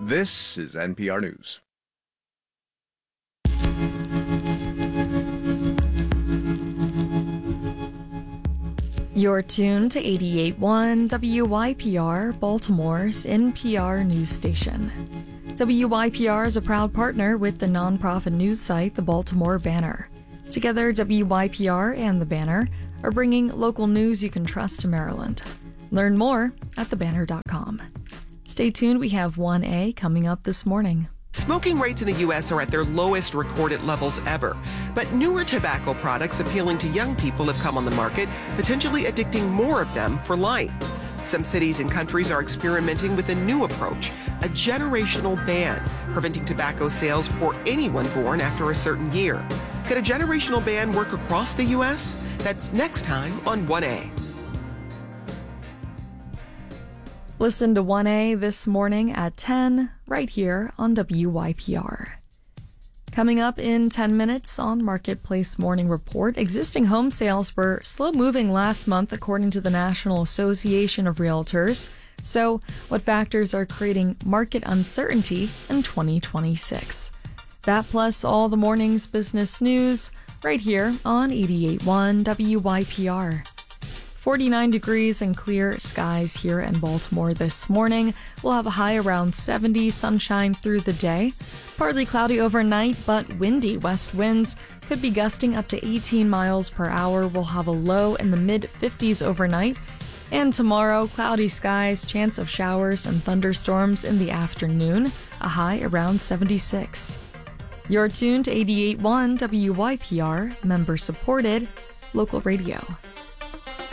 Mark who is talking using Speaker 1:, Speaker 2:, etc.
Speaker 1: This is NPR News.
Speaker 2: You're tuned to 88.1 WYPR, Baltimore's NPR news station. WYPR is a proud partner with the nonprofit news site The Baltimore Banner. Together, WYPR and The Banner are bringing local news you can trust to Maryland. Learn more at thebanner.com. Stay tuned, we have 1A coming up this morning.
Speaker 3: Smoking rates in the U.S. are at their lowest recorded levels ever. But newer tobacco products appealing to young people have come on the market, potentially addicting more of them for life. Some cities and countries are experimenting with a new approach, a generational ban, preventing tobacco sales for anyone born after a certain year. Could a generational ban work across the U.S.? That's next time on 1A.
Speaker 2: Listen to 1A this morning at 10, right here on WYPR. Coming up in 10 minutes on Marketplace Morning Report, existing home sales were slow-moving last month according to the National Association of Realtors. So, what factors are creating market uncertainty in 2026? That plus all the morning's business news right here on 88.1 WYPR. 49 degrees and clear skies here in Baltimore this morning. We'll have a high around 70, sunshine through the day. Partly cloudy overnight, but windy west winds could be gusting up to 18 miles per hour. We'll have a low in the mid-50s overnight. And tomorrow, cloudy skies, chance of showers and thunderstorms in the afternoon, a high around 76. You're tuned to 88.1 WYPR, member-supported, local radio.